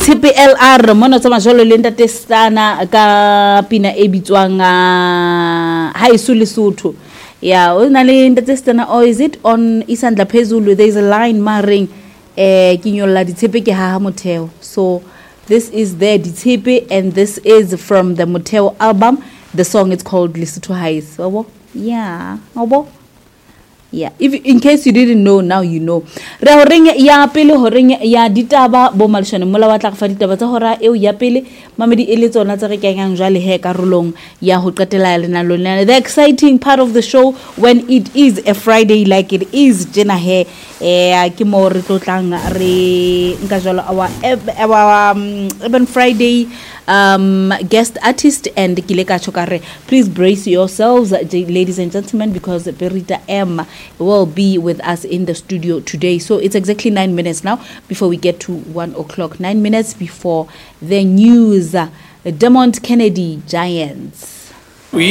Tshepe LR mona tsama jolo le ntate Stana ka pina e bitswang ha isu Lesotho. Yeah, o na le ntate Stana, or is it on Isandla Phezulu? There is a line maring kinyolla Ditshepe ke ha Motheo. So this is their Ditshepe, and this is from the Motheo album. The song is called Lesotho Highs. Yeah, yeah, if in case you didn't know, now you know. Re ho reng ya pele ho reng ya ditaba bo malshane mola wa tla ka fa ditaba tsa hora eo ya pele mamedi e le tsona tse re kengang jwale he karolong ya ho qetela lena lona. The exciting part of the show when it is a Friday like it is jena he ke mo re tlotlang re nka jwalo our Urban Friday guest artist, and Kileka Chokare. Please brace yourselves, ladies and gentlemen, because Berita M will be with us in the studio today. So it's exactly 9 minutes now before we get to 1 o'clock. 9 minutes before the news. Demont Kennedy Giants.